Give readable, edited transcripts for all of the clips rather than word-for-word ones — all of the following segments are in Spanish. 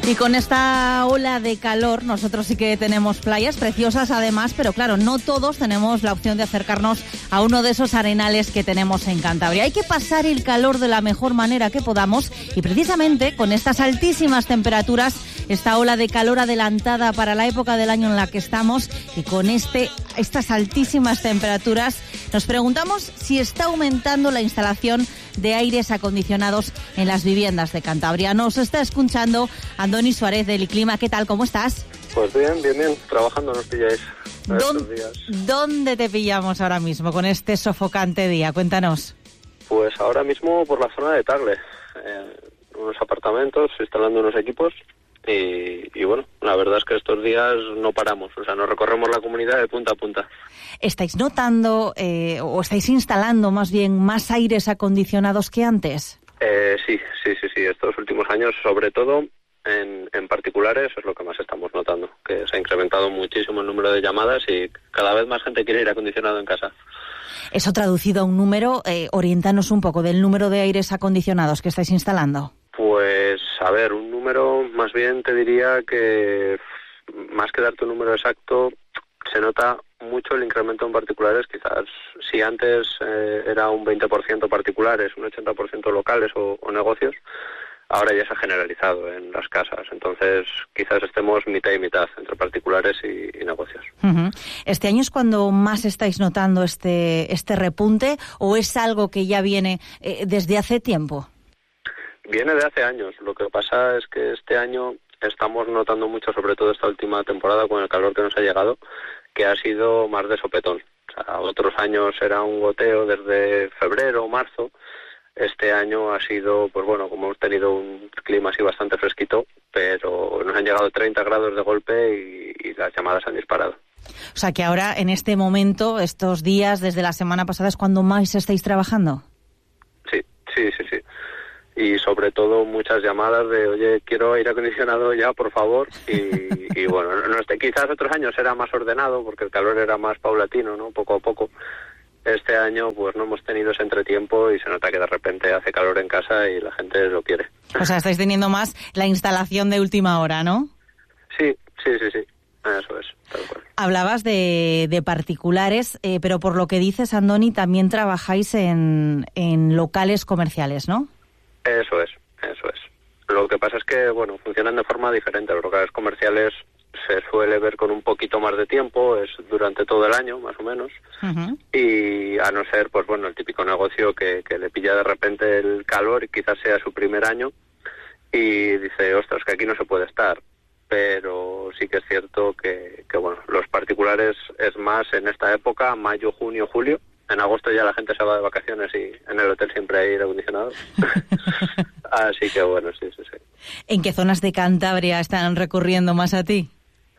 Y con esta ola de calor, nosotros sí que tenemos playas preciosas además, pero claro, no todos tenemos la opción de acercarnos a uno de esos arenales que tenemos en Cantabria. Hay que pasar el calor de la mejor manera que podamos y precisamente con estas altísimas temperaturas, esta ola de calor adelantada para la época del año en la que estamos y con estas altísimas temperaturas, nos preguntamos si está aumentando la instalación de aires acondicionados en las viviendas de Cantabria. Nos está escuchando Andoni Suárez del Iclima. ¿Qué tal? ¿Cómo estás? Pues bien. Trabajando nos pilláis estos días. ¿Dónde te pillamos ahora mismo con este sofocante día? Cuéntanos. Pues ahora mismo por la zona de Tagle. Unos apartamentos, instalando unos equipos. Y bueno, la verdad es que estos días no paramos. O sea, nos recorremos la comunidad de punta a punta. ¿Estáis notando o estáis instalando más bien más aires acondicionados que antes? Sí. Estos últimos años, sobre todo en particulares, es lo que más estamos notando. Que se ha incrementado muchísimo el número de llamadas y cada vez más gente quiere aire acondicionado en casa. Eso traducido a un número, oriéntanos un poco del número de aires acondicionados que estáis instalando. Pues, a ver, un número, más bien te diría que, más que darte un número exacto, se nota mucho el incremento en particulares. Quizás si antes era un 20% particulares, un 80% locales o negocios, ahora ya se ha generalizado en las casas. Entonces, quizás estemos mitad y mitad entre particulares y negocios. Uh-huh. ¿Este año es cuando más estáis notando este repunte o es algo que ya viene desde hace tiempo? Viene de hace años. Lo que pasa es que este año estamos notando mucho, sobre todo esta última temporada, con el calor que nos ha llegado, que ha sido más de sopetón. O sea, otros años era un goteo desde febrero o marzo. Este año ha sido, pues bueno, como hemos tenido un clima así bastante fresquito, pero nos han llegado 30 grados de golpe y las llamadas han disparado. O sea, que ahora, en este momento, estos días, desde la semana pasada, ¿es cuando más estáis trabajando? Sí. Y sobre todo muchas llamadas de, oye, quiero aire acondicionado ya, por favor. Y bueno, quizás otros años era más ordenado porque el calor era más paulatino, ¿no? Poco a poco. Este año pues no hemos tenido ese entretiempo y se nota que de repente hace calor en casa y la gente lo quiere. O sea, estáis teniendo más la instalación de última hora, ¿no? Sí. Eso es, tal cual. Hablabas de particulares, pero por lo que dices, Andoni, también trabajáis en locales comerciales, ¿no? Eso es. Lo que pasa es que, bueno, funcionan de forma diferente. Los locales comerciales se suele ver con un poquito más de tiempo, es durante todo el año, más o menos. Uh-huh. Y a no ser, pues bueno, el típico negocio que le pilla de repente el calor y quizás sea su primer año y dice, ostras, que aquí no se puede estar. Pero sí que es cierto que bueno, los particulares es más en esta época, mayo, junio, julio. En agosto ya la gente se va de vacaciones y en el hotel siempre hay aire acondicionado. Así que bueno, sí. ¿En qué zonas de Cantabria están recurriendo más a ti?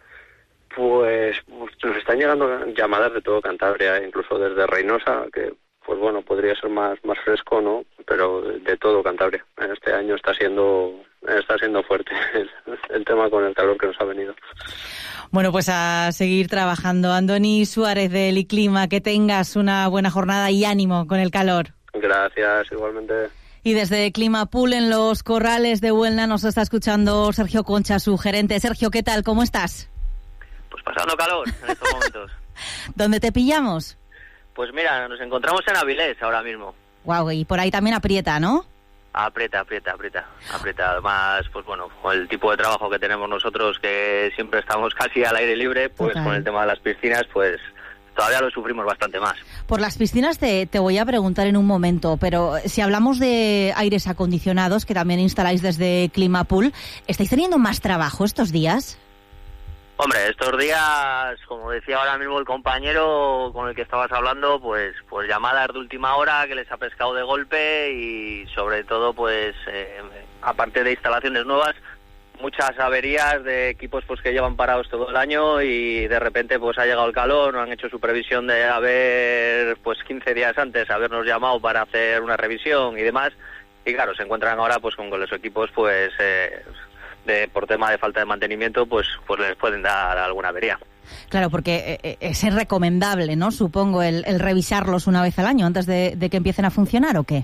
Pues nos están llegando llamadas de todo Cantabria, incluso desde Reynosa, que pues bueno, podría ser más fresco, ¿no? Pero de todo Cantabria. Este año está siendo fuerte el tema con el calor que nos ha venido. Bueno, pues a seguir trabajando. Andoni Suárez del Iclima, que tengas una buena jornada y ánimo con el calor. Gracias, igualmente. Y desde Climapool en Los Corrales de Huelna nos está escuchando Sergio Concha, su gerente. Sergio, ¿qué tal? ¿Cómo estás? Pues pasando calor en estos momentos. ¿ ¿Dónde te pillamos? Pues mira, nos encontramos en Avilés ahora mismo. Guau, y por ahí también aprieta, ¿no? Aprieta. Además, pues bueno, con el tipo de trabajo que tenemos nosotros, que siempre estamos casi al aire libre, pues con el tema de las piscinas, pues todavía lo sufrimos bastante más. Por las piscinas te voy a preguntar en un momento, pero si hablamos de aires acondicionados, que también instaláis desde Climapool, ¿estáis teniendo más trabajo estos días? Hombre, estos días, como decía ahora mismo el compañero con el que estabas hablando, pues llamadas de última hora que les ha pescado de golpe y sobre todo, pues aparte de instalaciones nuevas, muchas averías de equipos pues que llevan parados todo el año y de repente pues ha llegado el calor, no han hecho su previsión de haber pues 15 días antes habernos llamado para hacer una revisión y demás y claro, se encuentran ahora pues con los equipos pues por tema de falta de mantenimiento pues les pueden dar alguna avería. Claro, porque es recomendable, ¿no? Supongo el revisarlos una vez al año antes de que empiecen a funcionar, ¿o qué?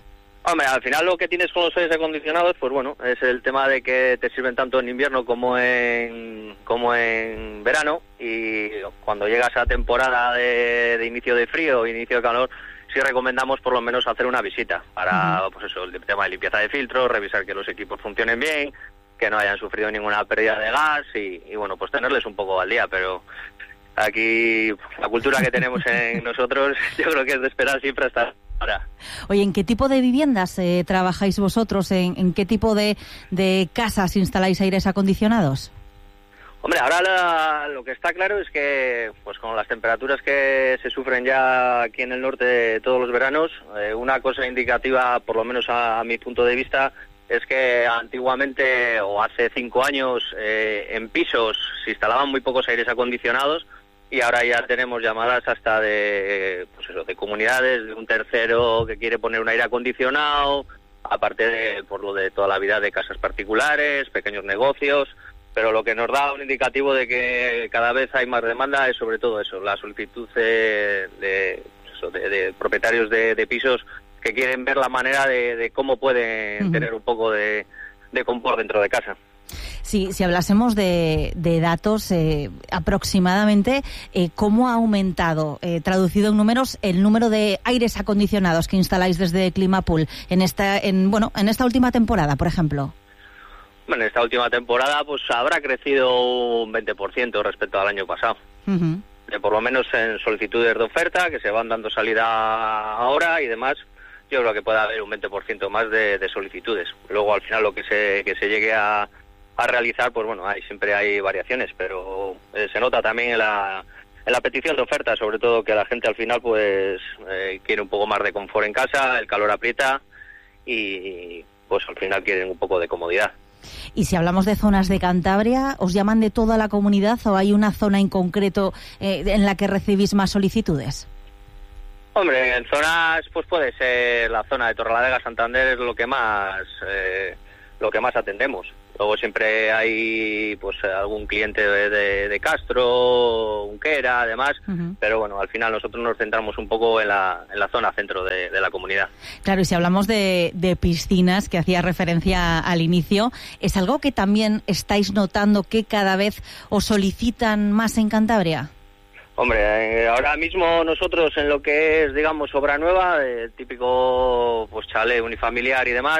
Hombre, al final lo que tienes con los aires acondicionados, pues bueno, es el tema de que te sirven tanto en invierno como en verano, y cuando llegas a temporada de inicio de frío, inicio de calor, sí recomendamos por lo menos hacer una visita para, pues eso, el tema de limpieza de filtros, revisar que los equipos funcionen bien, que no hayan sufrido ninguna pérdida de gas y bueno, pues tenerles un poco al día, pero aquí la cultura que tenemos en nosotros, yo creo que es de esperar siempre hasta ahora. Oye, ¿en qué tipo de viviendas trabajáis vosotros? ¿En qué tipo de casas instaláis aires acondicionados? Hombre, ahora lo que está claro es que, pues con las temperaturas que se sufren ya aquí en el norte todos los veranos, una cosa indicativa, por lo menos a mi punto de vista, es que antiguamente, o hace 5 años, en pisos se instalaban muy pocos aires acondicionados, y ahora ya tenemos llamadas hasta de comunidades, de un tercero que quiere poner un aire acondicionado, aparte de por lo de toda la vida de casas particulares, pequeños negocios, pero lo que nos da un indicativo de que cada vez hay más demanda es sobre todo eso, la solicitud de propietarios de pisos que quieren ver la manera de cómo pueden tener un poco de confort dentro de casa. Sí, si hablásemos de datos, aproximadamente, ¿cómo ha aumentado, traducido en números, el número de aires acondicionados que instaláis desde Climapool en esta última temporada, por ejemplo? Bueno, en esta última temporada pues habrá crecido un 20% respecto al año pasado. Por lo menos en solicitudes de oferta, que se van dando salida ahora y demás, yo creo que puede haber un 20% más de solicitudes. Luego, al final, lo que se llegue a realizar, pues bueno, siempre hay variaciones, pero se nota también en la petición de oferta, sobre todo que la gente al final pues quiere un poco más de confort en casa, el calor aprieta y pues al final quieren un poco de comodidad. Y si hablamos de zonas de Cantabria, ¿os llaman de toda la comunidad o hay una zona en concreto en la que recibís más solicitudes? Hombre, en zonas, pues puede ser la zona de Torrelavega, Santander, es lo que más atendemos. Luego siempre hay pues algún cliente de Castro, Unquera, además, pero bueno, al final nosotros nos centramos un poco en la zona centro de la comunidad. Claro, y si hablamos de piscinas, que hacía referencia al inicio, ¿es algo que también estáis notando que cada vez os solicitan más en Cantabria? Hombre, ahora mismo nosotros en lo que es, digamos, obra nueva, típico pues chalet unifamiliar y demás,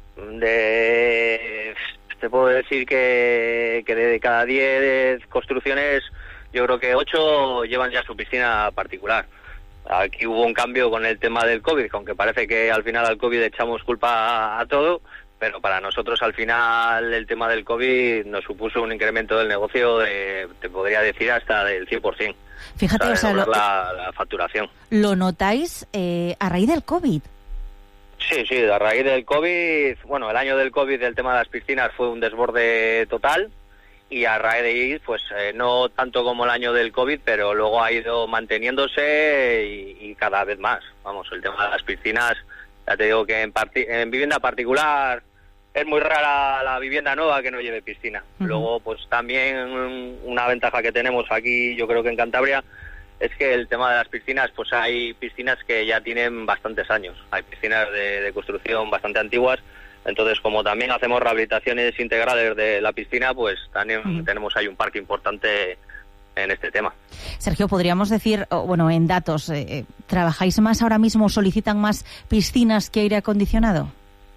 te puedo decir que de cada 10 construcciones, yo creo que 8 llevan ya su piscina particular. Aquí hubo un cambio con el tema del COVID, aunque parece que al final al COVID echamos culpa a todo, pero para nosotros al final el tema del COVID nos supuso un incremento del negocio te podría decir hasta del 100%. Fíjate, la facturación. ¿Lo notáis a raíz del COVID? Sí, a raíz del COVID, bueno, el año del COVID el tema de las piscinas fue un desborde total y a raíz de ahí, pues no tanto como el año del COVID, pero luego ha ido manteniéndose y cada vez más. Vamos, el tema de las piscinas, ya te digo que en vivienda particular es muy rara la vivienda nueva que no lleve piscina. Luego, pues también una ventaja que tenemos aquí, yo creo que en Cantabria, es que el tema de las piscinas, pues hay piscinas que ya tienen bastantes años. Hay piscinas de construcción bastante antiguas. Entonces, como también hacemos rehabilitaciones integrales de la piscina, pues también tenemos ahí un parque importante en este tema. Sergio, podríamos decir, bueno, en datos, ¿trabajáis más ahora mismo, solicitan más piscinas que aire acondicionado?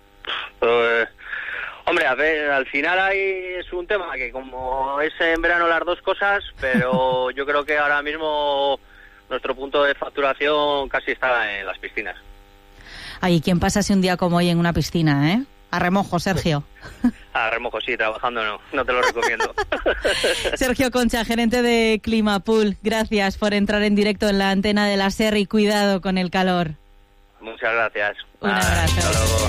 Hombre, a ver, al final es un tema que como es en verano las dos cosas, pero yo creo que ahora mismo nuestro punto de facturación casi está en las piscinas. Ay, ¿quién pasase un día como hoy en una piscina, eh? A remojo, Sergio. A remojo, sí, trabajando no te lo recomiendo. Sergio Concha, gerente de Climapool, gracias por entrar en directo en la antena de la SER y cuidado con el calor. Muchas gracias. Un abrazo. Hasta luego.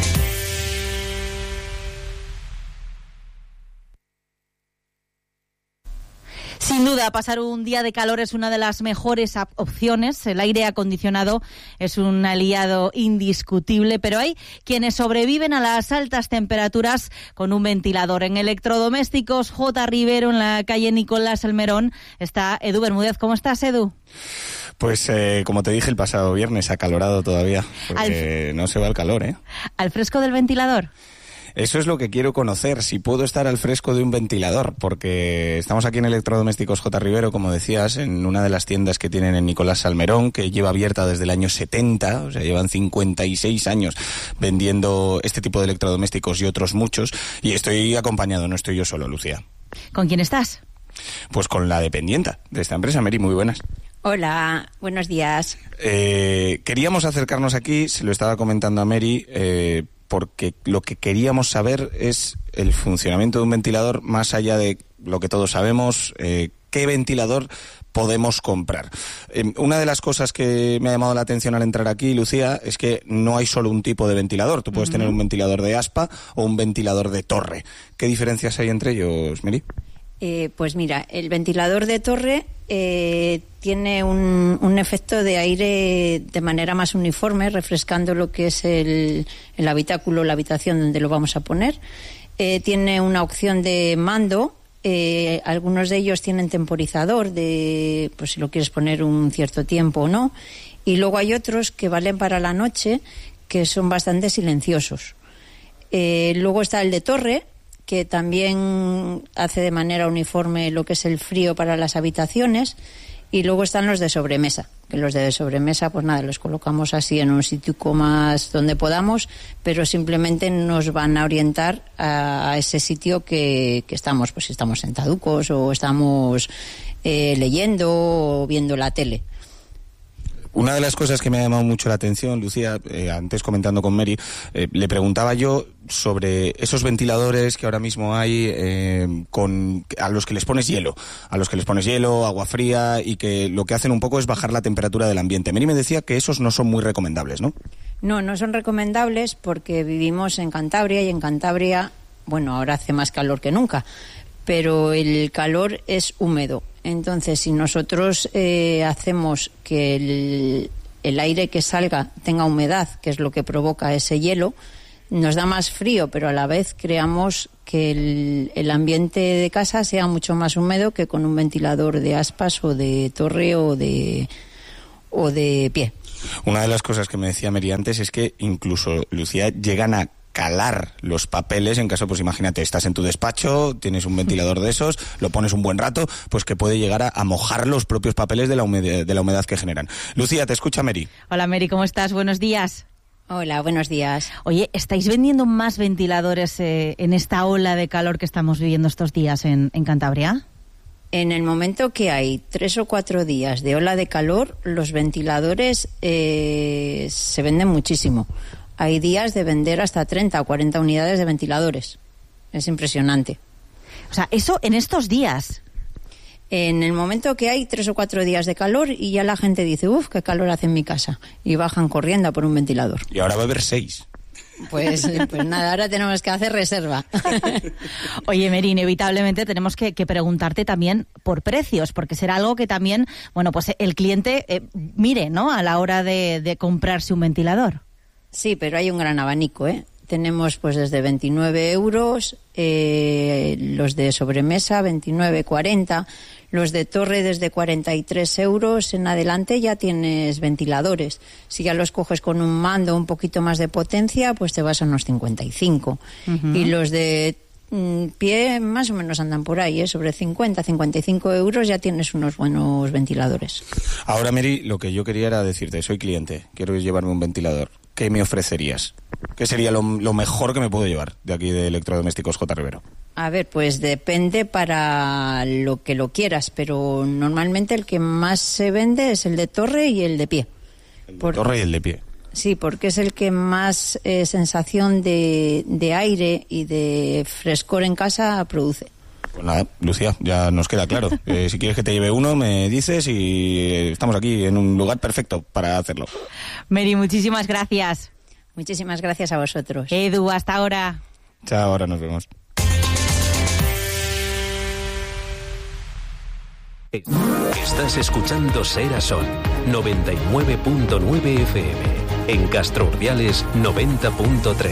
Sí. Sin duda, pasar un día de calor es una de las mejores opciones. El aire acondicionado es un aliado indiscutible, pero hay quienes sobreviven a las altas temperaturas con un ventilador. En Electrodomésticos J. Rivero, en la calle Nicolás Almerón, está Edu Bermúdez. ¿Cómo estás, Edu? Pues como te dije el pasado viernes, acalorado todavía, porque no se va el calor, ¿eh? ¿Al fresco del ventilador? Eso es lo que quiero conocer, si puedo estar al fresco de un ventilador, porque estamos aquí en Electrodomésticos J. Rivero, como decías, en una de las tiendas que tienen en Nicolás Salmerón, que lleva abierta desde el año 70, o sea, llevan 56 años vendiendo este tipo de electrodomésticos y otros muchos, y estoy acompañado, no estoy yo solo, Lucía. ¿Con quién estás? Pues con la dependienta de esta empresa, Mary, muy buenas. Hola, buenos días. Queríamos acercarnos aquí, se lo estaba comentando a Mary, porque lo que queríamos saber es el funcionamiento de un ventilador, más allá de lo que todos sabemos, qué ventilador podemos comprar. Una de las cosas que me ha llamado la atención al entrar aquí, Lucía, es que no hay solo un tipo de ventilador. Tú puedes tener un ventilador de aspa o un ventilador de torre. ¿Qué diferencias hay entre ellos, Mary? Pues mira, el ventilador de torre tiene un efecto de aire de manera más uniforme, refrescando lo que es el habitáculo, la habitación donde lo vamos a poner. Tiene una opción de mando. Algunos de ellos tienen temporizador, pues si lo quieres poner un cierto tiempo o no. Y luego hay otros que valen para la noche, que son bastante silenciosos. Luego está el de torre, que también hace de manera uniforme lo que es el frío para las habitaciones, y luego están los de sobremesa, que los de sobremesa, pues nada, los colocamos así en un sitio más donde podamos, pero simplemente nos van a orientar a ese sitio que estamos, pues si estamos sentaducos o estamos leyendo o viendo la tele. Una de las cosas que me ha llamado mucho la atención, Lucía, antes comentando con Mary, le preguntaba yo sobre esos ventiladores que ahora mismo hay a los que les pones hielo, agua fría, y que lo que hacen un poco es bajar la temperatura del ambiente. Mary me decía que esos no son muy recomendables, ¿no? No son recomendables porque vivimos en Cantabria, y en Cantabria, bueno, ahora hace más calor que nunca, pero el calor es húmedo. Entonces, si nosotros hacemos que el aire que salga tenga humedad, que es lo que provoca ese hielo, nos da más frío, pero a la vez creamos que el ambiente de casa sea mucho más húmedo que con un ventilador de aspas o de torre o de pie. Una de las cosas que me decía Mary antes es que incluso, Lucía, llegan a calar los papeles en caso, pues imagínate, estás en tu despacho, tienes un ventilador de esos, lo pones un buen rato, pues que puede llegar a mojar los propios papeles de la humedad que generan. Lucía, te escucha Mary. Hola Mary, ¿cómo estás? Buenos días. Hola, buenos días. Oye, ¿estáis vendiendo más ventiladores en esta ola de calor que estamos viviendo estos días en Cantabria? En el momento que hay 3 o 4 días de ola de calor, los ventiladores se venden muchísimo. Hay días de vender hasta 30 o 40 unidades de ventiladores. Es impresionante. O sea, eso en estos días. En el momento que hay 3 o 4 días de calor y ya la gente dice, ¡uf, qué calor hace en mi casa! Y bajan corriendo a por un ventilador. Y ahora va a haber 6. Pues nada, ahora tenemos que hacer reserva. Oye, Mary, inevitablemente tenemos que preguntarte también por precios, porque será algo que también, bueno, pues el cliente mire, ¿no?, a la hora de comprarse un ventilador. Sí, pero hay un gran abanico, ¿eh? Tenemos pues desde 29 euros, los de sobremesa 29, 40, los de torre desde 43 euros en adelante ya tienes ventiladores. Si ya los coges con un mando un poquito más de potencia, pues te vas a unos 55. Uh-huh. Y los de pie más o menos andan por ahí, sobre 50, 55 euros ya tienes unos buenos ventiladores. Ahora, Mary, lo que yo quería era decirte, soy cliente, quiero llevarme un ventilador. ¿Qué me ofrecerías? ¿Qué sería lo mejor que me puedo llevar de aquí de Electrodomésticos J. Rivero? A ver, pues depende para lo que lo quieras, pero normalmente el que más se vende es el de torre y el de pie. El de torre y el de pie. Sí, porque es el que más sensación de aire y de frescor en casa produce. Pues nada, Lucía, ya nos queda claro. Si quieres que te lleve uno, me dices y estamos aquí en un lugar perfecto para hacerlo. Mary, muchísimas gracias. Muchísimas gracias a vosotros. Edu, hasta ahora. Chao, ahora nos vemos. Estás escuchando Ser a Sol, 99.9 FM. En Castro Urdiales, 90.3.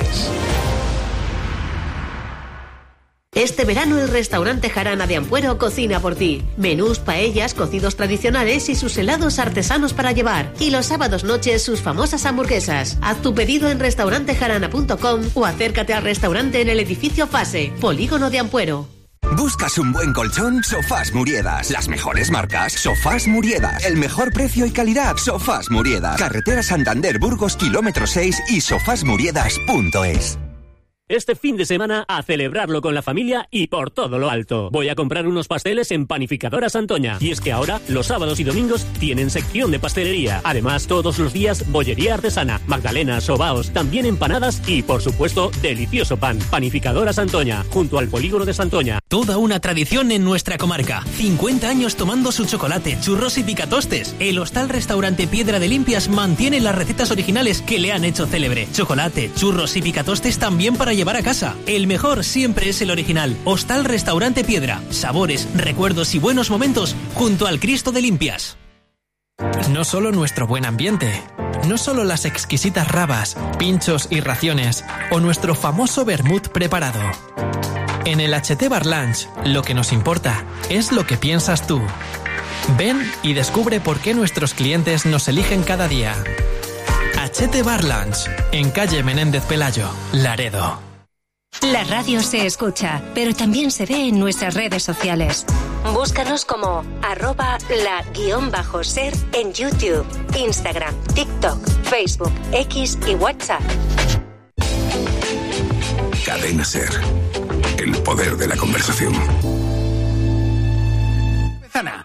Este verano el restaurante Jarana de Ampuero cocina por ti. Menús, paellas, cocidos tradicionales y sus helados artesanos para llevar. Y los sábados noches sus famosas hamburguesas. Haz tu pedido en restaurantejarana.com o acércate al restaurante en el edificio Fase, Polígono de Ampuero. ¿Buscas un buen colchón? Sofás Muriedas. Las mejores marcas. Sofás Muriedas. El mejor precio y calidad. Sofás Muriedas. Carretera Santander Burgos, kilómetro 6 y sofasmuriedas.es. Este fin de semana a celebrarlo con la familia y por todo lo alto. Voy a comprar unos pasteles en Panificadora Santoña. Y es que ahora, los sábados y domingos, tienen sección de pastelería. Además, todos los días, bollería artesana, magdalenas, sobaos, también empanadas y, por supuesto, delicioso pan. Panificadora Santoña, junto al Polígono de Santoña. Toda una tradición en nuestra comarca. 50 años tomando su chocolate, churros y picatostes. El Hostal Restaurante Piedra de Limpias mantiene las recetas originales que le han hecho célebre. Chocolate, churros y picatostes también para llevar a casa. El mejor siempre es el original. Hostal Restaurante Piedra. Sabores, recuerdos y buenos momentos junto al Cristo de Limpias. No solo nuestro buen ambiente, no solo las exquisitas rabas, pinchos y raciones, o nuestro famoso vermut preparado. En el HT Bar Lunch, lo que nos importa es lo que piensas tú. Ven y descubre por qué nuestros clientes nos eligen cada día. HT Bar Lunch, en calle Menéndez Pelayo, Laredo. La radio se escucha, pero también se ve en nuestras redes sociales. Búscanos como @la_ser en YouTube, Instagram, TikTok, Facebook, X y WhatsApp. Cadena Ser. El poder de la conversación. Zana.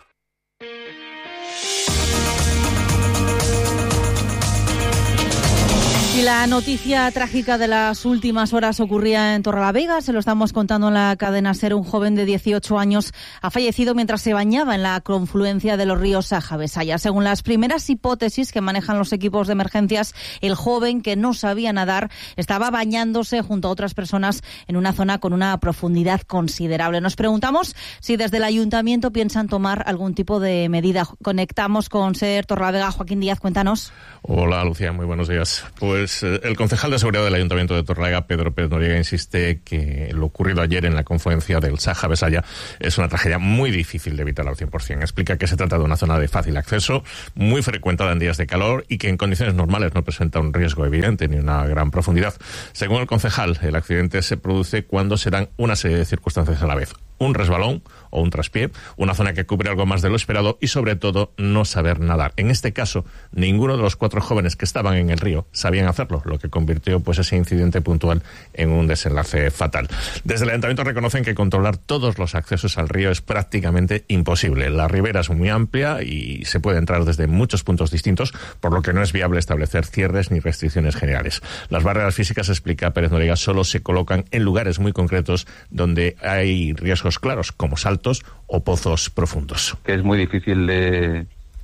Y la noticia trágica de las últimas horas ocurría en Torrelavega. Se lo estamos contando en la cadena SER. Un joven de 18 años ha fallecido mientras se bañaba en la confluencia de los ríos Saja-Besaya. Según las primeras hipótesis que manejan los equipos de emergencias, el joven, que no sabía nadar, estaba bañándose junto a otras personas en una zona con una profundidad considerable. Nos preguntamos si desde el ayuntamiento piensan tomar algún tipo de medida. Conectamos con SER Torrelavega. Joaquín Díaz, cuéntanos. Hola, Lucía, muy buenos días. Pues el concejal de seguridad del Ayuntamiento de Torrelavega, Pedro Pérez Noriega, insiste que lo ocurrido ayer en la confluencia del Saja-Besaya es una tragedia muy difícil de evitar al 100%. Explica que se trata de una zona de fácil acceso, muy frecuentada en días de calor y que en condiciones normales no presenta un riesgo evidente ni una gran profundidad. Según el concejal, el accidente se produce cuando se dan una serie de circunstancias a la vez. Un resbalón o un traspié, una zona que cubre algo más de lo esperado y, sobre todo, no saber nadar. En este caso, ninguno de los 4 jóvenes que estaban en el río sabían hacerlo, lo que convirtió pues ese incidente puntual en un desenlace fatal. Desde el Ayuntamiento reconocen que controlar todos los accesos al río es prácticamente imposible. La ribera es muy amplia y se puede entrar desde muchos puntos distintos, por lo que no es viable establecer cierres ni restricciones generales. Las barreras físicas, explica Pérez Noriega, solo se colocan en lugares muy concretos donde hay riesgos claros, como saltos o pozos profundos. Que es muy difícil de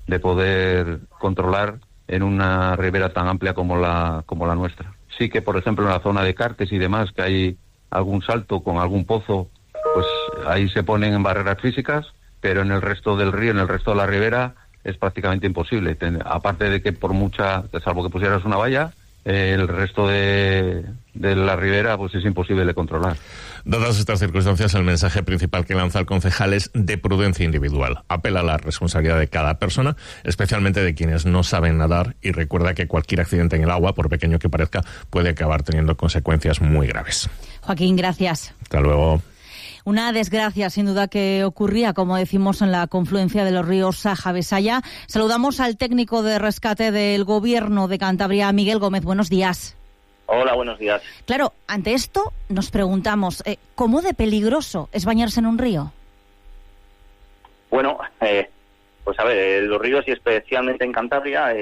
poder controlar en una ribera tan amplia como la nuestra. Sí que, por ejemplo, en la zona de Cartes y demás, que hay algún salto con algún pozo, pues ahí se ponen en barreras físicas, pero en el resto del río, en el resto de la ribera, es prácticamente imposible. Aparte de que por mucha, salvo que pusieras una valla, el resto de la ribera pues es imposible de controlar. Dadas estas circunstancias, el mensaje principal que lanza el concejal es de prudencia individual. Apela a la responsabilidad de cada persona, especialmente de quienes no saben nadar, y recuerda que cualquier accidente en el agua, por pequeño que parezca, puede acabar teniendo consecuencias muy graves. Joaquín, gracias. Hasta luego. Una desgracia, sin duda, que ocurría, como decimos, en la confluencia de los ríos Saja-Besaya. Saludamos al técnico de rescate del Gobierno de Cantabria, Miguel Gómez. Buenos días. Hola, buenos días. Claro, ante esto nos preguntamos, ¿cómo de peligroso es bañarse en un río? Bueno, pues a ver, los ríos, y especialmente en Cantabria,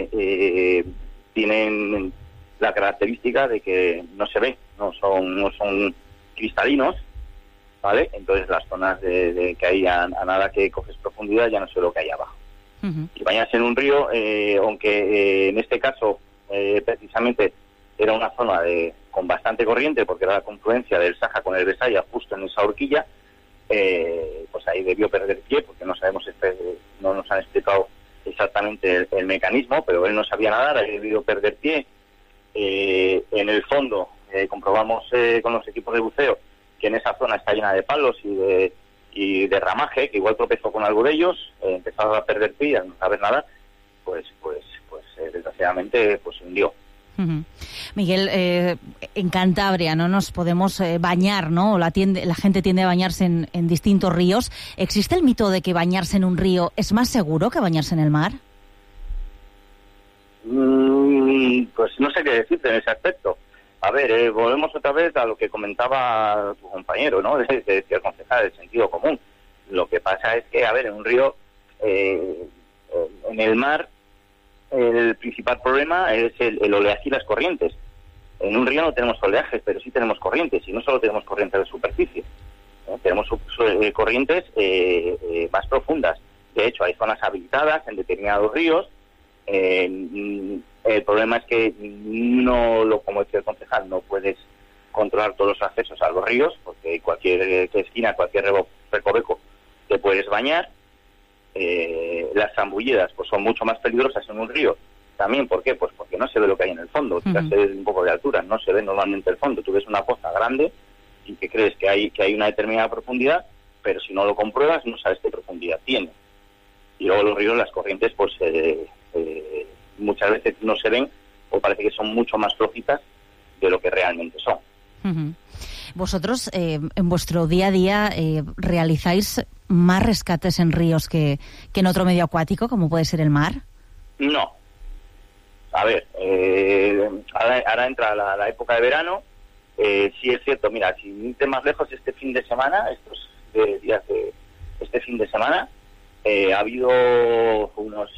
tienen la característica de que no se ve, no son cristalinos, ¿vale? Entonces las zonas de que hay a nada que coges profundidad ya no sé lo que hay abajo. Uh-huh. Y bañarse en un río, aunque en este caso precisamente era una zona con bastante corriente, porque era la confluencia del Saja con el Besaya justo en esa horquilla, pues pues ahí debió perder pie, porque no sabemos, no nos han explicado exactamente el mecanismo, pero él no sabía nadar, ahí debió perder pie. En el fondo comprobamos con los equipos de buceo que en esa zona está llena de palos y de ramaje, que igual tropezó con algo de ellos, empezaba a perder pie, a no saber nadar, pues desgraciadamente pues se hundió. Miguel, en Cantabria no nos podemos bañar, ¿no? La gente tiende a bañarse en distintos ríos. ¿Existe el mito de que bañarse en un río es más seguro que bañarse en el mar? Pues no sé qué decirte en ese aspecto. A ver, volvemos otra vez a lo que comentaba tu compañero, ¿no? Decía el concejal, el sentido común. Lo que pasa es que, a ver, en un río, en el mar, el principal problema es el oleaje y las corrientes. En un río no tenemos oleajes, pero sí tenemos corrientes, y no solo tenemos corrientes de superficie, tenemos corrientes más profundas. De hecho, hay zonas habilitadas en determinados ríos. El problema es que como decía el concejal, no puedes controlar todos los accesos a los ríos, porque cualquier esquina, cualquier recoveco te puedes bañar. Las zambullidas pues son mucho más peligrosas en un río. También, ¿por qué? Pues porque no se ve lo que hay en el fondo. Quizás se ve un poco de altura, no se ve normalmente el fondo. Tú ves una poza grande y que crees que hay una determinada profundidad, pero si no lo compruebas no sabes qué profundidad tiene. Y luego los ríos, las corrientes, pues muchas veces no se ven o parece que son mucho más flojitas de lo que realmente son. Vosotros, en vuestro día a día, ¿realizáis más rescates en ríos que en otro medio acuático, como puede ser el mar? No. A ver, ahora entra la época de verano. Sí es cierto, mira, sin irte más lejos, este fin de semana, estos días de este fin de semana, ha habido unos,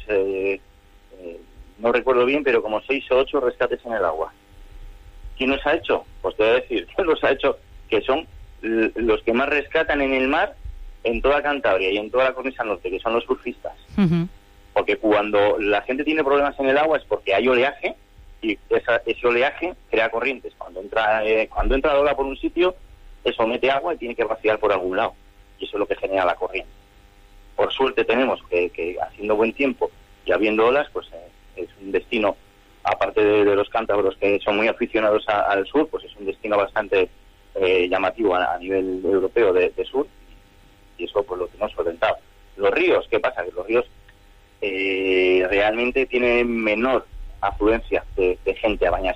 no recuerdo bien, pero como 6 o 8 rescates en el agua. ¿Quién los ha hecho? Pues te voy a decir, ¿quién los ha hecho? Que son los que más rescatan en el mar en toda Cantabria y en toda la cornisa norte, que son los surfistas. Porque cuando la gente tiene problemas en el agua es porque hay oleaje y ese oleaje crea corrientes. Cuando entra la ola por un sitio, eso mete agua y tiene que vaciar por algún lado. Y eso es lo que genera la corriente. Por suerte tenemos que haciendo buen tiempo y habiendo olas, pues es un destino, aparte de los cántabros que son muy aficionados al sur, pues es un destino bastante llamativo a nivel europeo de sur, y eso pues lo tenemos solventado. Los ríos, ¿qué pasa? Que los ríos realmente tienen menor afluencia de gente a bañarse